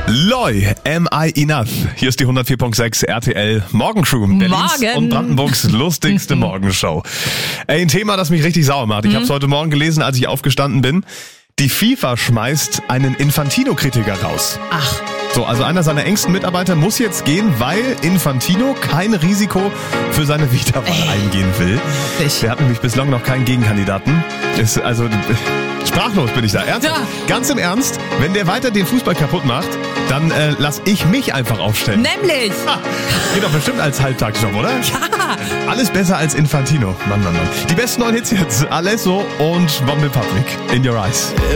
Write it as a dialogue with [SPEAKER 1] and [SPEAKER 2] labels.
[SPEAKER 1] Loi, am I enough? Hier ist die 104.6 RTL Morgenshow, Berlins
[SPEAKER 2] Morgen.
[SPEAKER 1] und Brandenburgs lustigste Morgenshow. Ein Thema, das mich richtig sauer macht. Ich habe es heute Morgen gelesen, als ich aufgestanden bin. Die FIFA schmeißt einen Infantino-Kritiker raus.
[SPEAKER 2] Ach.
[SPEAKER 1] So, also einer seiner engsten Mitarbeiter muss jetzt gehen, weil Infantino kein Risiko für seine Wiederwahl eingehen will.
[SPEAKER 2] Wirklich?
[SPEAKER 1] Der hat nämlich bislang noch keinen Gegenkandidaten. Ist also sprachlos bin ich da. Ernsthaft?
[SPEAKER 2] Ja.
[SPEAKER 1] Ganz im Ernst, wenn der weiter den Fußball kaputt macht, dann lass ich mich einfach aufstellen.
[SPEAKER 2] Nämlich.
[SPEAKER 1] Ha, geht doch bestimmt als Halbtagsjob, oder?
[SPEAKER 2] Ja.
[SPEAKER 1] Alles besser als Infantino. Mann, Mann, Mann. Die besten neuen Hits jetzt. Alesso und Bombe Public. In Your Eyes.